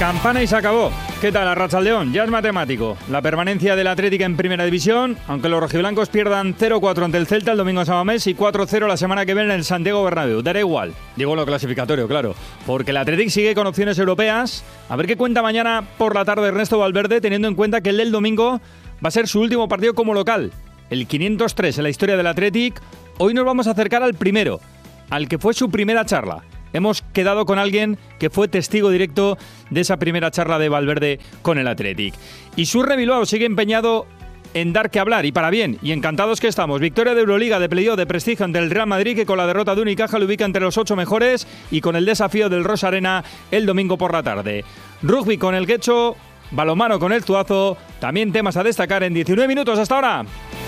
Campana y se acabó. ¿Qué tal, Arratsaldeón? Ya es matemático. La permanencia del Atlético en Primera División, aunque los rojiblancos pierdan 0-4 ante el Celta el domingo en San Mamés y 4-0 la semana que viene en el Santiago Bernabéu. Dará igual. Digo lo clasificatorio, claro. Porque el Atlético sigue con opciones europeas. A ver qué cuenta mañana por la tarde Ernesto Valverde, teniendo en cuenta que el del domingo va a ser su último partido como local. El 503 en la historia del Atlético. Hoy nos vamos a acercar al primero, al que fue su primera charla. Hemos quedado con alguien que fue testigo directo de esa primera charla de Valverde con el Athletic. Y Surre Bilbao sigue empeñado en dar que hablar, y para bien, y encantados que estamos. Victoria de Euroliga de playoff de prestigio ante el Real Madrid, que con la derrota de Unicaja lo ubica entre los 8 mejores, y con el desafío del Rosa Arena el domingo por la tarde. Rugby con el Guecho, balonmano con el Zuazo, también temas a destacar en 19 minutos. ¡Hasta ahora!